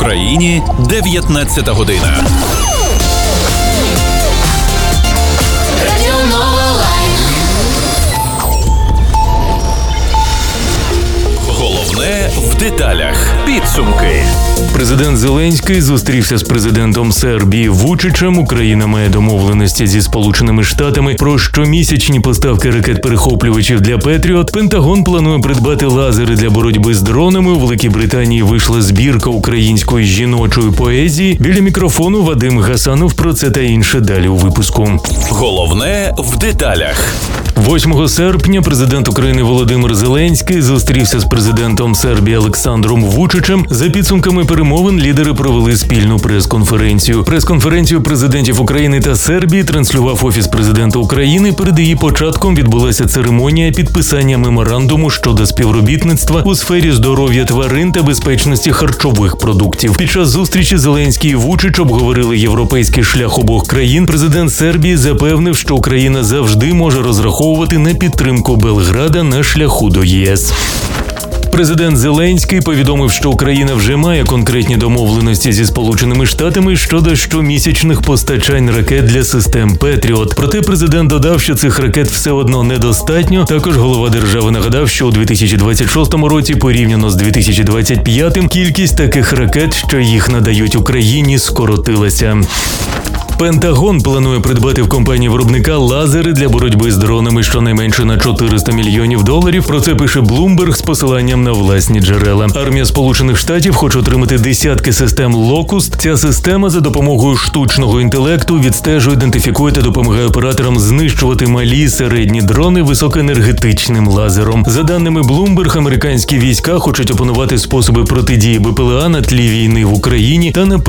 Україні 19 година. Головне в деталях. Підсумки. Президент Зеленський зустрівся з президентом Сербії Вучичем. Україна має домовленості зі Сполученими Штатами про щомісячні поставки ракет-перехоплювачів для Петріот. Пентагон планує придбати лазери для боротьби з дронами. У Великій Британії вийшла збірка української жіночої поезії. Біля мікрофону Вадим Гасанов. Про це та інше далі у випуску. Головне в деталях. 8 серпня президент України Володимир Зеленський зустрівся з президентом Сербії Олександром Вучичем. За підсумками перемовин лідери провели спільну прес-конференцію. Прес-конференцію президентів України та Сербії транслював Офіс президента України. Перед її початком відбулася церемонія підписання меморандуму щодо співробітництва у сфері здоров'я тварин та безпечності харчових продуктів. Під час зустрічі Зеленський і Вучич обговорили європейський шлях обох країн. Президент Сербії запевнив, що Україна завжди може розраховувати на підтримку Белграда на шляху до ЄС. Президент Зеленський повідомив, що Україна вже має конкретні домовленості зі Сполученими Штатами щодо щомісячних постачань ракет для систем Петріот. Проте президент додав, що цих ракет все одно недостатньо. Також голова держави нагадав, що у 2026 році порівняно з 2025 кількість таких ракет, що їх надають Україні, скоротилася. Пентагон планує придбати в компанії-виробника лазери для боротьби з дронами щонайменше на $400 мільйонів. Про це пише Bloomberg з посиланням на власні джерела. Армія Сполучених Штатів хоче отримати десятки систем Locust. Ця система за допомогою штучного інтелекту відстежує, ідентифікує та допомагає операторам знищувати малі і середні дрони високоенергетичним лазером. За даними Bloomberg, американські війська хочуть опанувати способи протидії БПЛА на тлі війни в Україні та на